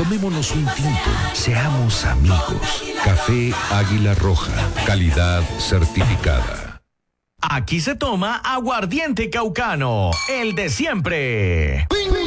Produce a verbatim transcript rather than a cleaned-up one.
Tomémonos un tinto, seamos amigos. Café Águila Roja, calidad certificada. Aquí se toma aguardiente caucano, el de siempre.